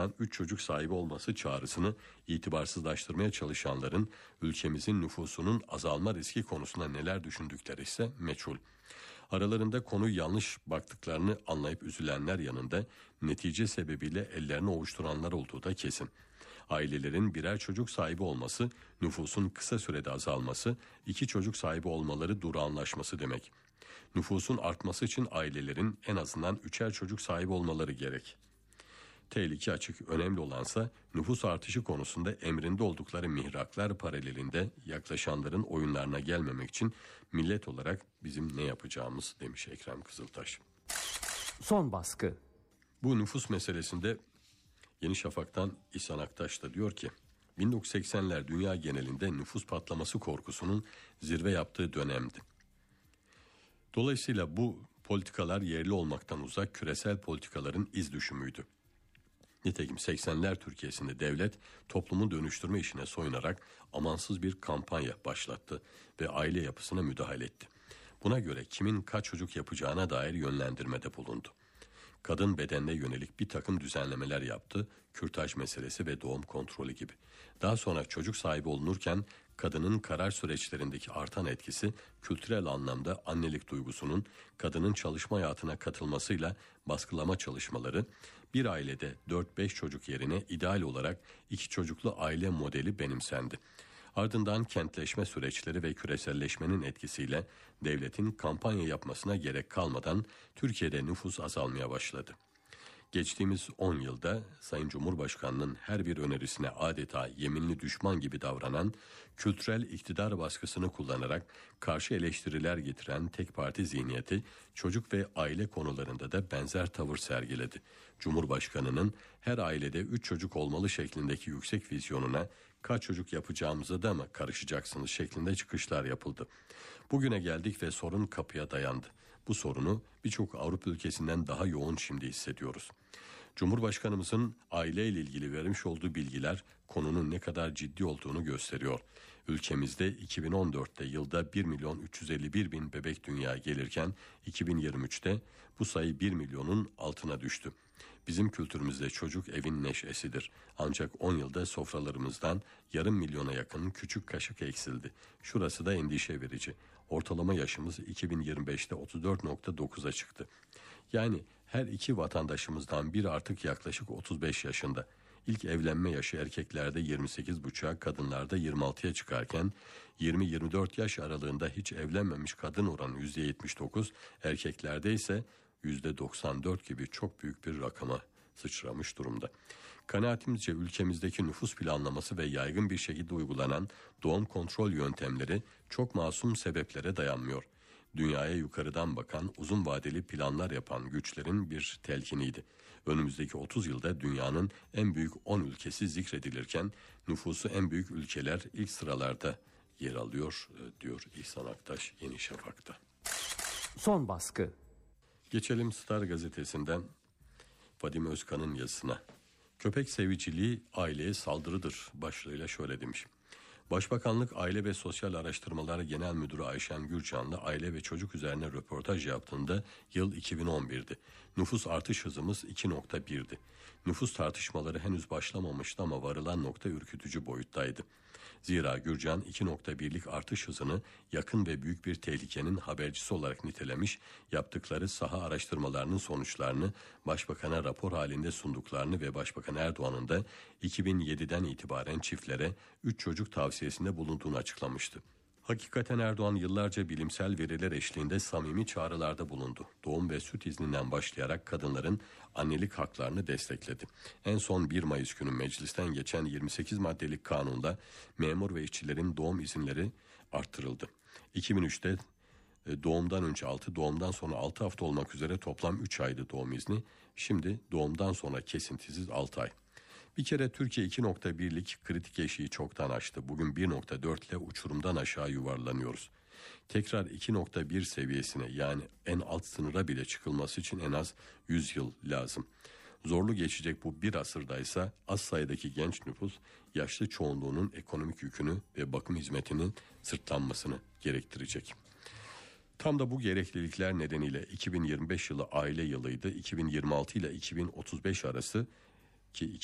azından 3 çocuk sahibi olması çağrısını itibarsızlaştırmaya çalışanların ülkemizin nüfusunun azalma riski konusunda neler düşündükleri ise meçhul. Aralarında konuyu yanlış baktıklarını anlayıp üzülenler yanında netice sebebiyle ellerini ovuşturanlar olduğu da kesin. Ailelerin birer çocuk sahibi olması, nüfusun kısa sürede azalması, 2 çocuk sahibi olmaları durağanlaşması demek. Nüfusun artması için ailelerin en azından 3'er çocuk sahibi olmaları gerek. Tehlike açık, önemli olansa nüfus artışı konusunda emrinde oldukları mihraklar paralelinde yaklaşanların oyunlarına gelmemek için millet olarak bizim ne yapacağımız demiş Ekrem Kızıltaş. Son baskı. Bu nüfus meselesinde Yeni Şafak'tan İhsan Aktaş da diyor ki 1980'ler dünya genelinde nüfus patlaması korkusunun zirve yaptığı dönemdi. Dolayısıyla bu politikalar yerli olmaktan uzak küresel politikaların iz düşümüydü. Nitekim 80'ler Türkiye'sinde devlet toplumu dönüştürme işine soyunarak amansız bir kampanya başlattı ve aile yapısına müdahale etti. Buna göre kimin kaç çocuk yapacağına dair yönlendirmede bulundu. Kadın bedenine yönelik bir takım düzenlemeler yaptı, kürtaj meselesi ve doğum kontrolü gibi. Daha sonra çocuk sahibi olunurken kadının karar süreçlerindeki artan etkisi kültürel anlamda annelik duygusunun kadının çalışma hayatına katılmasıyla baskılama çalışmaları, bir ailede 4-5 çocuk yerine ideal olarak 2 çocuklu aile modeli benimsendi. Ardından kentleşme süreçleri ve küreselleşmenin etkisiyle devletin kampanya yapmasına gerek kalmadan Türkiye'de nüfus azalmaya başladı. Geçtiğimiz 10 yılda Sayın Cumhurbaşkanı'nın her bir önerisine adeta yeminli düşman gibi davranan, kültürel iktidar baskısını kullanarak karşı eleştiriler getiren tek parti zihniyeti çocuk ve aile konularında da benzer tavır sergiledi. Cumhurbaşkanı'nın her ailede 3 çocuk olmalı şeklindeki yüksek vizyonuna kaç çocuk yapacağımıza da mı karışacaksınız şeklinde çıkışlar yapıldı. Bugüne geldik ve sorun kapıya dayandı. Bu sorunu birçok Avrupa ülkesinden daha yoğun şimdi hissediyoruz. Cumhurbaşkanımızın aileyle ilgili vermiş olduğu bilgiler konunun ne kadar ciddi olduğunu gösteriyor. Ülkemizde 2014'te yılda 1.351.000 bebek dünyaya gelirken 2023'te bu sayı 1 milyonun altına düştü. Bizim kültürümüzde çocuk evin neşesidir. Ancak 10 yılda sofralarımızdan yarım milyona yakın küçük kaşık eksildi. Şurası da endişe verici. Ortalama yaşımız 2025'te 34.9'a çıktı. Yani her 2 vatandaşımızdan biri artık yaklaşık 35 yaşında. İlk evlenme yaşı erkeklerde 28,5'a, kadınlarda 26'ya çıkarken 20-24 yaş aralığında hiç evlenmemiş kadın oranı %79, erkeklerde ise %94 gibi çok büyük bir rakama sıçramış durumda. Kanaatimizce ülkemizdeki nüfus planlaması ve yaygın bir şekilde uygulanan doğum kontrol yöntemleri çok masum sebeplere dayanmıyor. Dünyaya yukarıdan bakan, uzun vadeli planlar yapan güçlerin bir telkiniydi. Önümüzdeki 30 yılda dünyanın en büyük 10 ülkesi zikredilirken nüfusu en büyük ülkeler ilk sıralarda yer alıyor, diyor İhsan Aktaş Yeni Şafak'ta. Son baskı. Geçelim Star gazetesinden Vadim Özkan'ın yazısına. Köpek seviciliği aileye saldırıdır başlığıyla şöyle demiş. Başbakanlık Aile ve Sosyal Araştırmalar Genel Müdürü Ayşen Gürcan'la aile ve çocuk üzerine röportaj yaptığında yıl 2011'di. Nüfus artış hızımız 2.1'di. Nüfus tartışmaları henüz başlamamıştı ama varılan nokta ürkütücü boyuttaydı. Zira Gürcan 2.1'lik artış hızını yakın ve büyük bir tehlikenin habercisi olarak nitelemiş, yaptıkları saha araştırmalarının sonuçlarını Başbakan'a rapor halinde sunduklarını ve Başbakan Erdoğan'ın da 2007'den itibaren çiftlere 3 çocuk tavsiyesinde bulunduğunu açıklamıştı. Hakikaten Erdoğan yıllarca bilimsel veriler eşliğinde samimi çağrılarda bulundu. Doğum ve süt izninden başlayarak kadınların annelik haklarını destekledi. En son 1 Mayıs günü meclisten geçen 28 maddelik kanunda memur ve işçilerin doğum izinleri arttırıldı. 2003'te doğumdan önce 6, doğumdan sonra 6 hafta olmak üzere toplam 3 aydı doğum izni. Şimdi doğumdan sonra kesintisiz 6 ay. Bir kere Türkiye 2.1'lik kritik eşiği çoktan aştı. Bugün 1.4 ile uçurumdan aşağı yuvarlanıyoruz. Tekrar 2.1 seviyesine yani en alt sınıra bile çıkılması için en az 100 yıl lazım. Zorlu geçecek bu bir asırdaysa az sayıdaki genç nüfus yaşlı çoğunluğunun ekonomik yükünü ve bakım hizmetinin sırtlanmasını gerektirecek. Tam da bu gereklilikler nedeniyle 2025 yılı aile yılıydı. 2026 ile 2035 arası ki